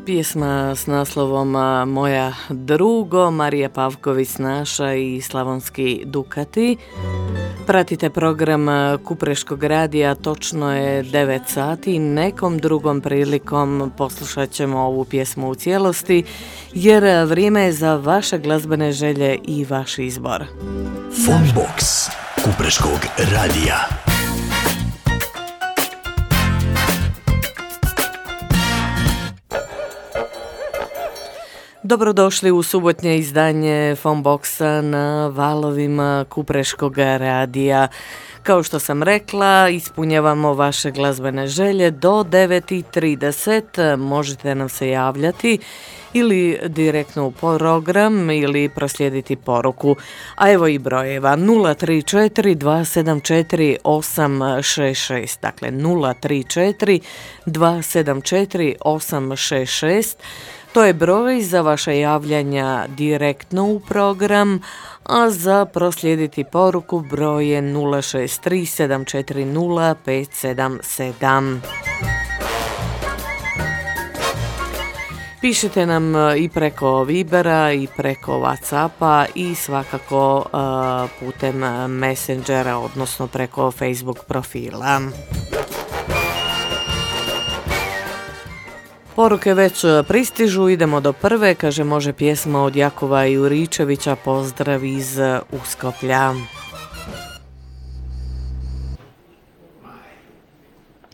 Pjesma s naslovom Moja drugo, Marija Pavković naša i Slavonski Dukati. Pratite program Kupreškog radija, točno je 9 sati. Nekom drugom prilikom poslušat ćemo ovu pjesmu u cijelosti, jer vrijeme je za vaše glazbene želje i vaš izbor. Funbox Kupreškog radija. Dobrodošli u subotnje izdanje Funboxa na valovima Kupreškog radija. Kao što sam rekla, ispunjavamo vaše glazbene želje do 9:30. Možete nam se javljati ili direktno u program ili proslijediti poruku. A evo i brojeva: 034 274 866, dakle 034 274 866. To je broj za vaše javljanja direktno u program, a za proslijediti poruku broj je 063 740 577. Pišite nam i preko Vibera i preko Whatsappa i svakako putem Messengera, odnosno preko Facebook profila. Poruke već pristižu, idemo do prve. Kaže, može pjesma od Jakova Juričevića, pozdrav iz Uskoplja.